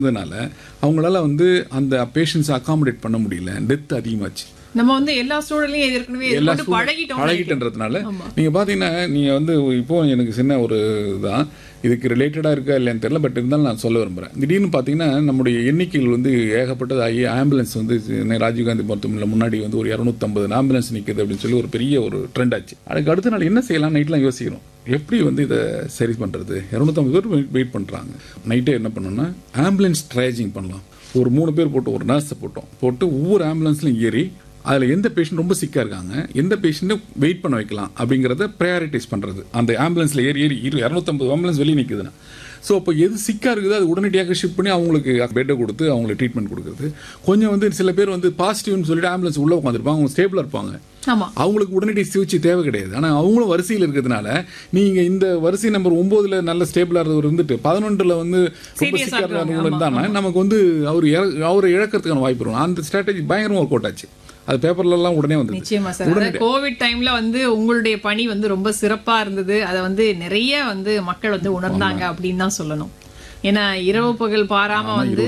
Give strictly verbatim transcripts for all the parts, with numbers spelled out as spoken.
அதனால அவங்களால வந்து அந்த பேஷண்ட்ஸ் அகாமடேட் பண்ண முடியல, டெத் அதிகமாச்சு. நம்ம வந்து எல்லா சூழலையும் ஏற்கனவே எல்லா எதிர்கொண்டு பழகிட்டோம் பழகிட்டன்றதுனால நீங்கள் பார்த்தீங்கன்னா நீங்கள் வந்து இப்போ எனக்கு சின்ன ஒரு இதுதான் இதுக்கு ரிலேட்டடாக இருக்கா இல்லையான்னு தெரியல, பட் இருந்தாலும் நான் சொல்ல விரும்புகிறேன். திடீர்னு பார்த்தீங்கன்னா நம்முடைய எண்ணிக்கைகள் வந்து ஏகப்பட்டது ஆகி ஆம்புலன்ஸ் வந்து ராஜீவ்காந்தி மருத்துவமனையில் முன்னாடி வந்து ஒரு இரநூத்தம்பது ஆம்புலன்ஸ் நிற்குது அப்படின்னு சொல்லி ஒரு பெரிய ஒரு ட்ரெண்ட் ஆச்சு. அதுக்கு அடுத்த நாள் என்ன செய்யலாம் நைட்லாம் யோசிக்கிறோம், எப்படி வந்து இதை சரி பண்ணுறது. இரநூத்தம்பது பேர் வெயிட் பண்ணுறாங்க. நைட்டே என்ன பண்ணோம்னா ஆம்புலன்ஸ் ட்ரையாஜிங் பண்ணலாம். ஒரு மூணு பேர் போட்டு ஒரு நர்ஸை போட்டோம், போட்டு ஒவ்வொரு ஆம்புலன்ஸ்லையும் ஏறி அதில் எந்த பேஷண்ட் ரொம்ப சிக்காக இருக்காங்க, எந்த பேஷண்ட்டை வெயிட் பண்ண வைக்கலாம் அப்படிங்கிறத ப்ரையாரிட்டைஸ் பண்ணுறது. அந்த ஆம்புலன்ஸில் ஏறி ஏறி இரு இரநூத்தம்பது ஆம்புலன்ஸ் வெளியே நிற்குதுன்னா ஸோ அப்போ எது சிக்காக இருக்குது அது உடனடியாக ஷிஃப்ட் பண்ணி அவங்களுக்கு பெட்டை கொடுத்து அவங்களுக்கு ட்ரீட்மெண்ட் கொடுக்குறது. கொஞ்சம் வந்து சில பேர் வந்து பாசிட்டிவ்னு சொல்லிட்டு ஆம்புலன்ஸ் உள்ளே உட்காந்துருப்பாங்க, அவங்க ஸ்டேபிளாக இருப்பாங்க, அவங்களுக்கு உடனடி சிகிச்சை தேவை கிடையாது. ஆனால் அவங்களும் வரிசையில் இருக்கிறதுனால நீங்கள் இந்த வரிசை நம்பர் ஒம்போதுல நல்ல ஸ்டேபிளாக இருந்தவர் இருந்துட்டு பதினொன்றில் வந்து ரொம்ப சிக்காக இருந்தவங்க இருந்தாங்கன்னா நமக்கு வந்து அவர் அவரை இழக்கிறதுக்கான வாய்ப்பு இருக்கும். அந்த ஸ்ட்ராட்டஜி பயங்கரமாக ஒர்க் அவுட் ஆச்சு. அது பேப்பர்ல எல்லாம் உடனே வந்து நிச்சயமா சார். கோவிட் டைம்ல வந்து உங்களுடைய பணி வந்து ரொம்ப சிறப்பா இருந்தது. அதை வந்து நிறைய வந்து மக்கள் வந்து உணர்ந்தாங்க அப்படின்னு தான் சொல்லணும். ஏன்னா இரவு பகல் பாராம வந்து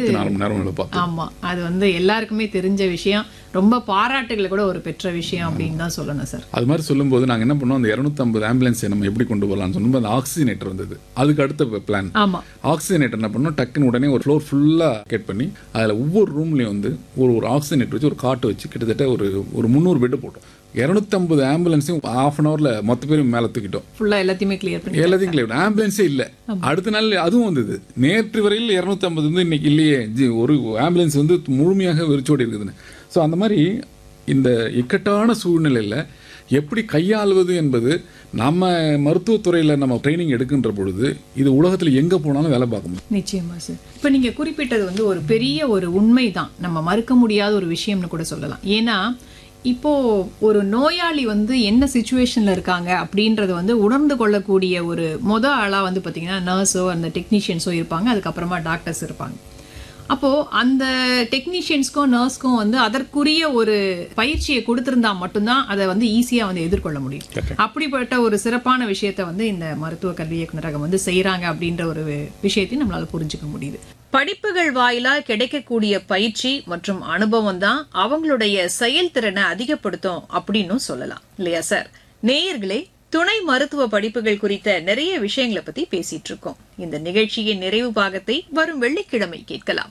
ஆமா அது வந்து எல்லாருக்குமே தெரிஞ்ச விஷயம், ரொம்ப பாராட்டுகளை கூட ஒரு பெற்ற விஷயம் அப்படின்னு தான் சொல்லணும் சார். அது மாதிரி சொல்லும்போது நாங்கள் என்ன பண்ணோம், அந்த இரநூத்தம்பது ஆம்புலன்ஸை நம்ம எப்படி கொண்டு போகலாம்னு சொல்லும்போது அந்த ஆக்சிஜனேட்டர் வந்தது. அதுக்கு அடுத்த பிளான் ஆக்சிஜனேட்டர் என்ன பண்ணோம், டக்குன்னு உடனே ஒரு ஃப்ளோர் ஃபுல்லாக கேட் பண்ணி அதில் ஒவ்வொரு ரூம்லையும் வந்து ஒரு ஒரு ஆக்சிஜனேட்டர் வச்சு ஒரு காட்டு வச்சு கிட்டத்தட்ட ஒரு ஒரு முந்நூறு பெட்டு போட்டோம். இரநூத்தம்பது ஆம்புலன்ஸையும் ஹாஃப் அன் ஹவர்ல மொத்த பேரும் மேலே தூக்கிட்டோம். எல்லாத்தையுமே கிளியர் பண்ணி எல்லாத்தையும் கிளியர் ஆம்புலன்ஸே இல்லை. அடுத்த நாள் அதுவும் வந்தது. நேற்று வரையில் இரநூத்தம்பது வந்து இன்னைக்கு இல்லையே, ஒரு ஆம்புலன்ஸ் வந்து முழுமையாக வெறிச்சோடி இருக்குதுன்னு. ஸோ அந்த மாதிரி இந்த இக்கட்டான சூழ்நிலையில் எப்படி கையாளுவது என்பது நம்ம மருத்துவத்துறையில் நம்ம ட்ரைனிங் எடுக்கின்ற பொழுது இது உலகத்தில் எங்கே போனாலும் வேலை பார்க்க முடியும். நிச்சயமா சார். இப்போ நீங்கள் குறிப்பிட்டது வந்து ஒரு பெரிய ஒரு உண்மை தான், நம்ம மறுக்க முடியாத ஒரு விஷயம்னு கூட சொல்லலாம். ஏன்னா இப்போ ஒரு நோயாளி வந்து என்ன சிச்சுவேஷன்ல இருக்காங்க அப்படின்றத வந்து உணர்ந்து கொள்ளக்கூடிய ஒரு மொத ஆளா வந்து பார்த்தீங்கன்னா நர்ஸோ அந்த டெக்னீஷியன்ஸோ இருப்பாங்க, அதுக்கப்புறமா டாக்டர்ஸ் இருப்பாங்க. அப்போ அந்த டெக்னீஷியன்ஸ்க்கும் நர்ஸ்க்கும் வந்து அதற்குரிய ஒரு பயிற்சியை கொடுத்திருந்தா மட்டும்தான் அதை வந்து ஈஸியா வந்து எதிர்கொள்ள முடியும். அப்படிப்பட்ட ஒரு சிறப்பான விஷயத்த வந்து இந்த மருத்துவ கல்வி இயக்குநரகம் வந்து செய்யறாங்க அப்படின்ற ஒரு விஷயத்தையும் நம்மளால புரிஞ்சுக்க முடியுது. படிப்புகள் வாயிலா கிடைக்கக்கூடிய பயிற்சி மற்றும் அனுபவம் தான் அவங்களுடைய செயல்திறனை அதிகப்படுத்தும் அப்படின்னு சொல்லலாம் இல்லையா சார்? நேயர்களே, துணை மருத்துவ படிப்புகள் குறித்த நிறைய விஷயங்களை பத்தி பேசிட்டு இருக்கோம். இந்த நிகழ்ச்சியின் நிறைவு பாகத்தை வரும் வெள்ளிக்கிழமை கேட்கலாம்.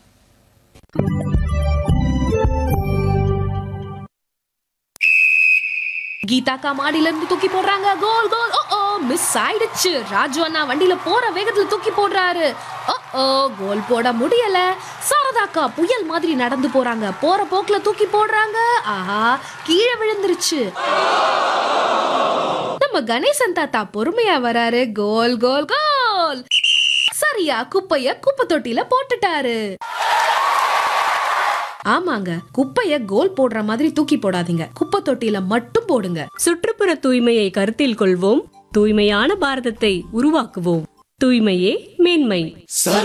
கீதா கா மாடியில இருந்து தூக்கி போடுறாங்க, கோல் கோல். ஓ ஓ மிஸ் ஆயிடுச்சு. ராஜு அண்ணா வண்டியில போற வேகத்துல தூக்கி போடுறாரு. ஓ ஓ கோல் போட முடியல. சாரதாக்கா புயல் மாதிரி நடந்து போறாங்க, போற போக்குல தூக்கி போடுறாங்க. ஆஹா, கீழே விழுந்துருச்சு. நம்ம கணேசன் தாத்தா பொறுமையா வராரு, கோல் கோல் கோல். சரியா குப்பைய குப்பை தொட்டில போட்டுட்டாரு. ஆமாங்க, குப்பைய கோல் போடுற மாதிரி தூக்கி போடாதீங்க, குப்பை தொட்டில மட்டும் போடுங்க. சுற்றுப்புற தூய்மையை கருத்தில் கொள்வோம், தூய்மையான பாரதத்தை உருவாக்குவோம். தூய்மையே மேன்மை.